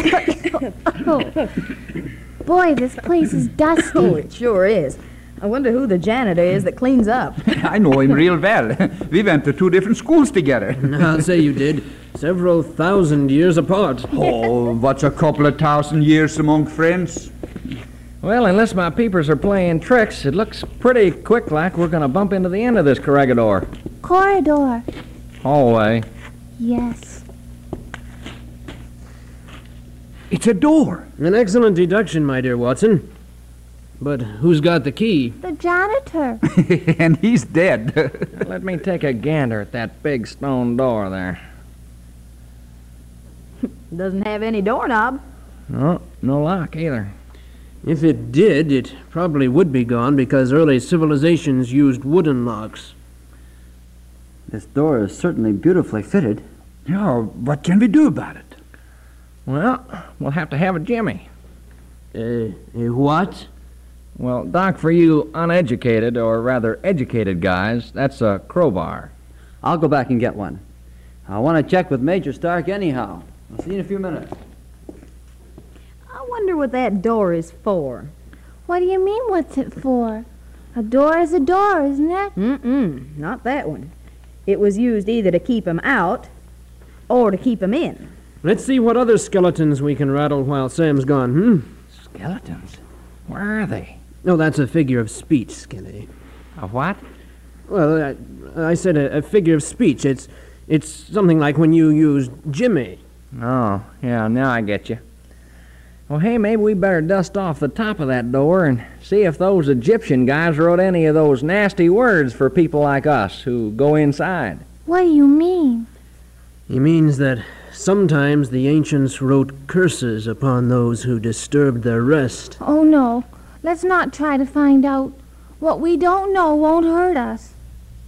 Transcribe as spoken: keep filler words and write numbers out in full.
Oh. Boy, this place is dusty. Oh, it sure is. I wonder who the janitor is that cleans up. I know him real well. We went to two different schools together. I'll say you did. Several thousand years apart. Oh, what's a couple of thousand years among friends? Well, unless my peepers are playing tricks, it looks pretty quick like we're going to bump into the end of this corregidor. Corridor. Hallway. Yes. It's a door. An excellent deduction, my dear Watson. But who's got the key? The janitor. And he's dead. Let me take a gander at that big stone door there. Doesn't have any doorknob. No, no lock either. If it did, it probably would be gone because early civilizations used wooden locks. This door is certainly beautifully fitted. Yeah, what can we do about it? Well, we'll have to have a Jimmy. Uh, uh, what? Well, Doc, for you uneducated, or rather educated guys, that's a crowbar. I'll go back and get one. I want to check with Major Stark anyhow. I'll see you in a few minutes. I wonder what that door is for. What do you mean, what's it for? A door is a door, isn't it? Mm-mm, not that one. It was used either to keep 'em out or to keep 'em in. Let's see what other skeletons we can rattle while Sam's gone, hmm? Skeletons? Where are they? No, that's a figure of speech, Skinny. A what? Well, I, I said a, a figure of speech. It's, it's something like when you use Jimmy. Oh, yeah, now I get you. Well, hey, maybe we better dust off the top of that door and see if those Egyptian guys wrote any of those nasty words for people like us who go inside. What do you mean? He means that sometimes the ancients wrote curses upon those who disturbed their rest. Oh, no. Let's not try to find out. What we don't know won't hurt us.